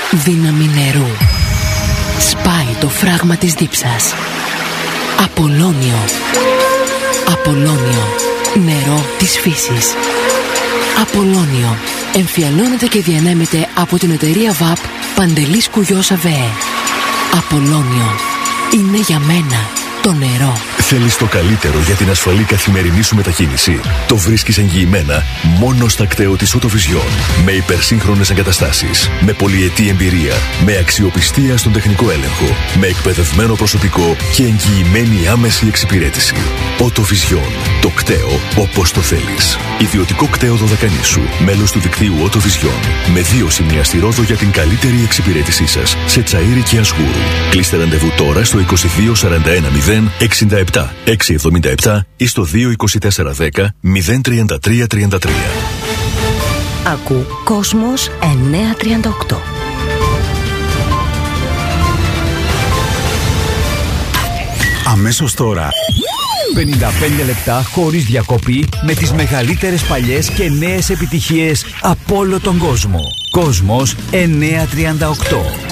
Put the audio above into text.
Δύναμη νερού. Σπάει το φράγμα της δίψας. Απολώνιο. Απολώνιο. Νερό της φύσης. Απολώνιο. Εμφιαλώνεται και διανέμεται από την εταιρεία ΒΑΠ Παντελής Κουγιός ΑΒΕ. Απολώνιο. Είναι για μένα το νερό. Θέλεις το καλύτερο για την ασφαλή καθημερινή σου μετακίνηση? Το βρίσκεις εγγυημένα μόνο στα κτέο της Autovision. Με υπερσύγχρονες εγκαταστάσεις, με πολυετή εμπειρία, με αξιοπιστία στον τεχνικό έλεγχο, με εκπαιδευμένο προσωπικό και εγγυημένη άμεση εξυπηρέτηση. Autovision. Το κτέο όπως το θέλεις. Ιδιωτικό κτέο Δωδεκανήσου. Μέλος του δικτύου Autovision. Με 2 σημεία στη Ρόδο για την καλύτερη εξυπηρέτησή σας. Σε Τσαΐρι και Ασγούρου. Κλείστε ραντεβού τώρα στο 22 41 0 67 677 ή στο 22410 033 33. Ακού Κόσμος 938. Αμέσως τώρα 55 λεπτά χωρίς διακοπή με τις μεγαλύτερες παλιές και νέες επιτυχίες από όλο τον κόσμο. Κόσμος 938.